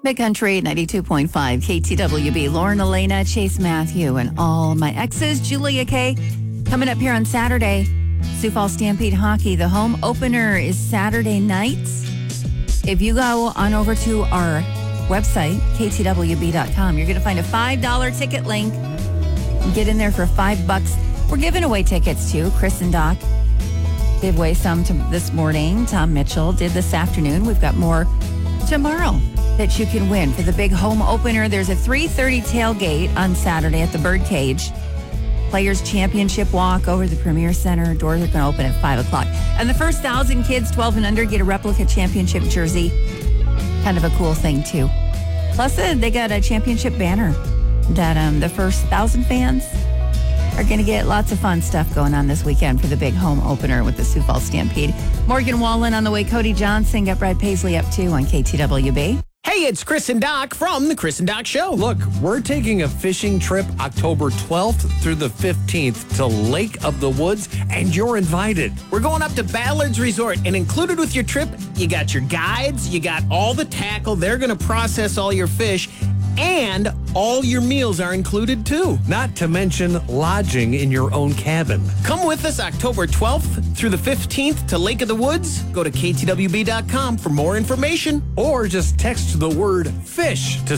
Big Country 92.5 KTWB. Lauren, Elena, Chase Matthew, and all my exes. Julia K. Coming up here on Saturday. Sioux Falls Stampede Hockey. The home opener is Saturday night. If you go on over to our website, ktwb.com, you're going to find a $5 ticket link. Get in there for $5. We're giving away tickets too. Chris and Doc gave away some this morning. Tom Mitchell did this afternoon. We've got more tomorrow that you can win for the big home opener. There's a 3:30 tailgate on Saturday at the Birdcage. Players Championship walk over the Premier Center. Doors are going to open at 5 o'clock. And the first 1,000 kids 12 and under get a replica championship jersey. Kind of a cool thing, too. Plus, they got a championship banner that the first 1,000 fans are going to get lots of fun stuff going on this weekend for the big home opener with the Sioux Falls Stampede. Morgan Wallen on the way. Cody Johnson got Brad Paisley up, too, on KTWB. Hey, it's Chris and Doc from The Chris and Doc Show. Look, we're taking a fishing trip October 12th through the 15th to Lake of the Woods, and you're invited. We're going up to Ballard's Resort, and included with your trip, you got your guides, you got all the tackle. They're going to process all your fish, and all your meals are included, too. Not to mention lodging in your own cabin. Come with us October 12th through the 15th to Lake of the Woods. Go to ktwb.com for more information. Or just text the word FISH to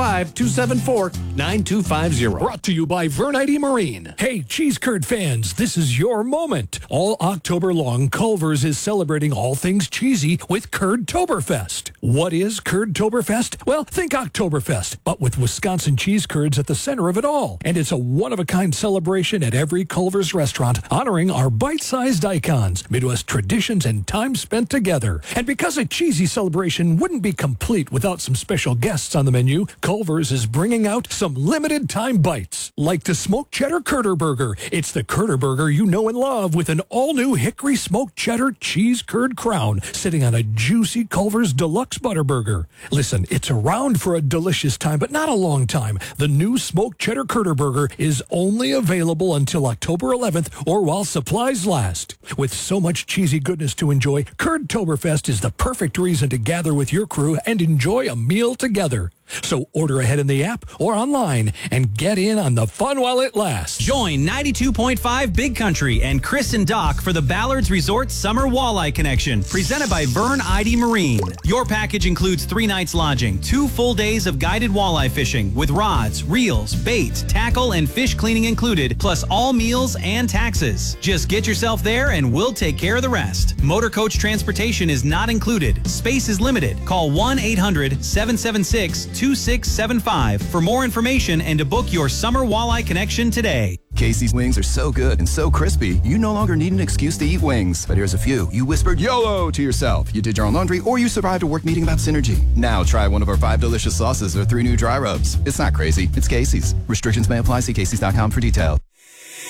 605-274-9250. Brought to you by Vern ID Marine. Hey, cheese curd fans, this is your moment. All October long, Culver's is celebrating all things cheesy with Curd-Toberfest. What is Curd-Toberfest? Well, think Oktoberfest, but with Wisconsin cheese curds at the center of it all. And it's a one-of-a-kind celebration at every Culver's restaurant, honoring our bite-sized icons, Midwest traditions, and time spent together. And because a cheesy celebration wouldn't be complete without some special guests on the menu, Culver's is bringing out some limited-time bites, like the smoked cheddar Curder Burger. It's the Curder Burger you know and love, with an all-new hickory smoked cheddar cheese curd crown sitting on a juicy Culver's Deluxe Butter Burger. Listen, it's around for a delicious time, but not a long time. The new smoked cheddar Curder Burger is only available until October 11th or while supplies last. With so much cheesy goodness to enjoy, Curd-Toberfest is the perfect reason to gather with your crew and enjoy a meal together. So order ahead in the app or online and get in on the fun while it lasts. Join 92.5 Big Country and Chris and Doc for the Ballard's Resort Summer Walleye Connection, presented by Vern ID Marine. Your package includes 3 nights lodging, 2 full days of guided walleye fishing with rods, reels, bait, tackle, and fish cleaning included, plus all meals and taxes. Just get yourself there and we'll take care of the rest. Motor coach transportation is not included. Space is limited. Call 1-800-776-2675 for more information and to book your summer walleye connection today. Casey's wings are so good and so crispy, you no longer need an excuse to eat wings. But here's a few. You whispered YOLO to yourself. You did your own laundry, or you survived a work meeting about synergy. Now try one of our 5 delicious sauces or 3 new dry rubs. It's not crazy. It's Casey's. Restrictions may apply. See Casey's.com for details.